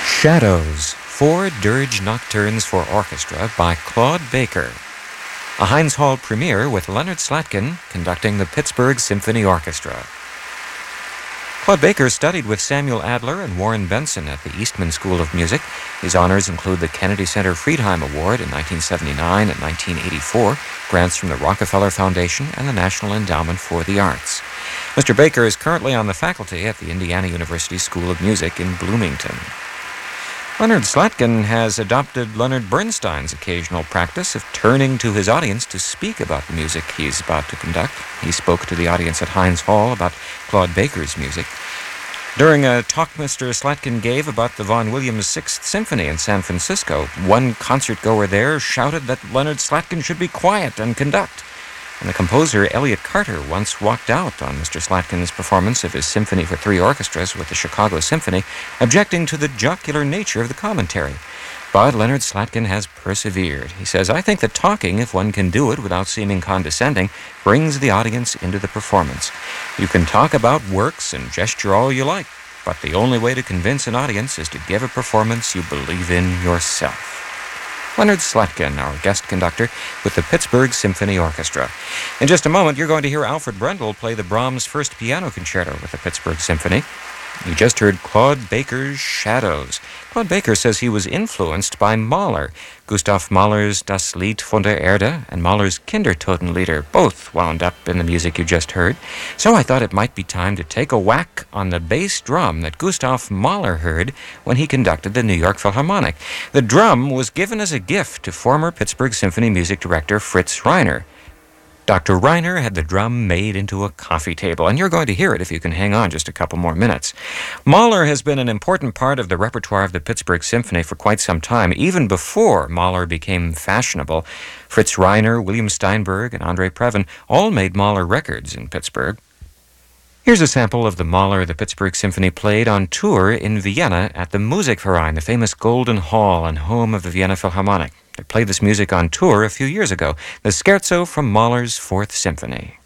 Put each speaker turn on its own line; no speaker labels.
Shadows, four dirge nocturnes for orchestra by Claude Baker. A Heinz Hall premiere with Leonard Slatkin conducting the Pittsburgh Symphony Orchestra. Claude Baker studied with Samuel Adler and Warren Benson at the Eastman School of Music. His honors include the Kennedy Center Friedheim Award in 1979 and 1984, grants from the Rockefeller Foundation and the National Endowment for the Arts. Mr. Baker is currently on the faculty at the Indiana University School of Music in Bloomington. Leonard Slatkin has adopted Leonard Bernstein's occasional practice of turning to his audience to speak about the music he's about to conduct. He spoke to the audience at Heinz Hall about Claude Baker's music. During a talk Mr. Slatkin gave about the Vaughan Williams Sixth Symphony in San Francisco, one concertgoer there shouted that Leonard Slatkin should be quiet and conduct. And the composer Elliott Carter once walked out on Mr. Slatkin's performance of his symphony for three orchestras with the Chicago Symphony, objecting to the jocular nature of the commentary. But Leonard Slatkin has persevered. He says, "I think that talking, if one can do it without seeming condescending, brings the audience into the performance. You can talk about works and gesture all you like, but the only way to convince an audience is to give a performance you believe in yourself." Leonard Slatkin, our guest conductor with the Pittsburgh Symphony Orchestra. In just a moment, you're going to hear Alfred Brendel play the Brahms First Piano Concerto with the Pittsburgh Symphony. You just heard Claude Baker's Shadows. Claude Baker says he was influenced by Mahler, Gustav Mahler's Das Lied von der Erde and Mahler's Kindertotenlieder, both wound up in the music you just heard. So I thought it might be time to take a whack on the bass drum that Gustav Mahler heard when he conducted the New York Philharmonic. The drum was given as a gift to former Pittsburgh Symphony music director Fritz Reiner. Dr. Reiner had the drum made into a coffee table, and you're going to hear it if you can hang on just a couple more minutes. Mahler has been an important part of the repertoire of the Pittsburgh Symphony for quite some time, even before Mahler became fashionable. Fritz Reiner, William Steinberg, and Andre Previn all made Mahler records in Pittsburgh. Here's a sample of the Mahler the Pittsburgh Symphony played on tour in Vienna at the Musikverein, the famous Golden Hall and home of the Vienna Philharmonic. They played this music on tour a few years ago, the Scherzo from Mahler's Fourth Symphony.